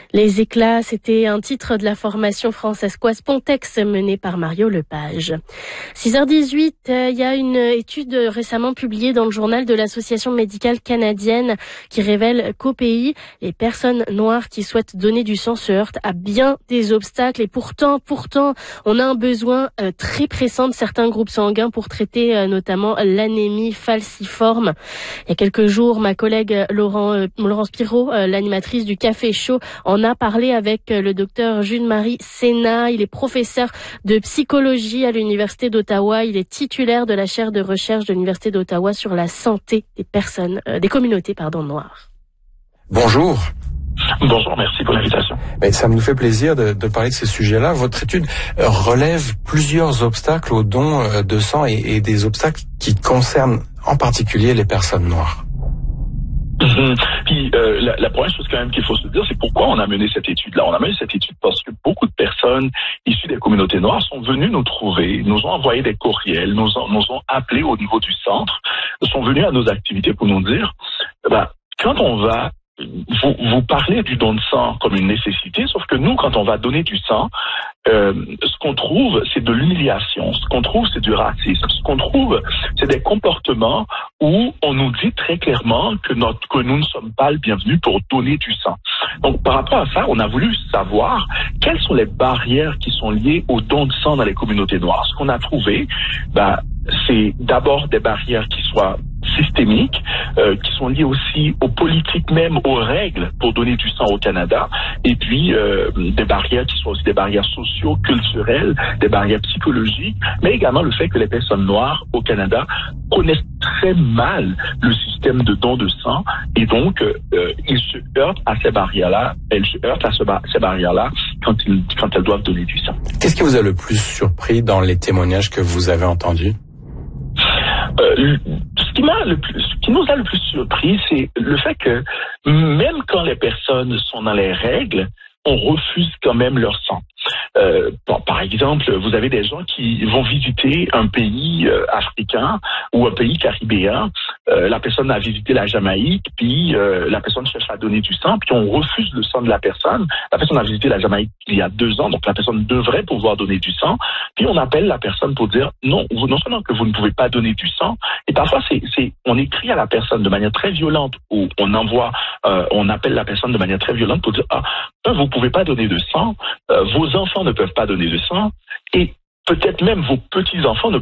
Les éclats, c'était un titre de la formation française Pontex menée par Mario Lepage. 6h18, il y a une étude récemment publiée dans le journal de l'Association médicale canadienne qui révèle qu'au pays, les personnes noires qui souhaitent donner du sang se heurtent à bien des obstacles. Et pourtant, on a un besoin très pressant de certains groupes sanguins pour traiter notamment l'anémie falciforme. Il y a quelques jours, ma collègue Laurence Pirot, l'animatrice du Café Chaud, en a parlé avec le docteur Jules-Marie Sénat. Il est professeur de psychologie à l'Université d'Ottawa. Il est titulaire de la chaire de recherche de l'Université d'Ottawa sur la santé des communautés noires. Bonjour. Bonjour, merci pour l'invitation. Ça me fait plaisir de parler de ces sujets-là. Votre étude relève plusieurs obstacles au don de sang et des obstacles qui concernent en particulier les personnes noires. Puis la première chose quand même qu'il faut se dire, c'est pourquoi on a mené cette étude-là. On a mené cette étude parce que beaucoup de personnes issues des communautés noires sont venues nous trouver, nous ont envoyé des courriels, nous ont appelés au niveau du centre, sont venus à nos activités pour nous dire, quand on va vous parlez du don de sang comme une nécessité, sauf que nous, quand on va donner du sang, ce qu'on trouve, c'est de l'humiliation. Ce qu'on trouve, c'est du racisme. Ce qu'on trouve, c'est des comportements où on nous dit très clairement que nous ne sommes pas le bienvenu pour donner du sang. Donc, par rapport à ça, on a voulu savoir quelles sont les barrières qui sont liées au don de sang dans les communautés noires. Ce qu'on a trouvé, c'est d'abord des barrières qui soient systémiques, qui sont liées aussi aux politiques même, aux règles pour donner du sang au Canada, et puis des barrières qui sont aussi des barrières socio-culturelles, des barrières psychologiques, mais également le fait que les personnes noires au Canada connaissent très mal le système de don de sang, et donc ils se heurtent à ces barrières-là, elles se heurtent à ces barrières-là quand elles doivent donner du sang. Qu'est-ce qui vous a le plus surpris dans les témoignages que vous avez entendus? Ce qui nous a le plus surpris, c'est le fait que même quand les personnes sont dans les règles, on refuse quand même leur sang. Par exemple, vous avez des gens qui vont visiter un pays africain ou un pays caribéen. La personne a visité la Jamaïque, puis la personne cherche à donner du sang, puis on refuse le sang de la personne. La personne a visité la Jamaïque il y a 2 ans, donc la personne devrait pouvoir donner du sang. Puis on appelle la personne pour dire non seulement que vous ne pouvez pas donner du sang, et parfois on écrit à la personne de manière très violente, ou on appelle la personne de manière très violente pour dire vous pouvez pas donner de sang, vos enfants ne peuvent pas donner de sang, et peut-être même vos petits-enfants ne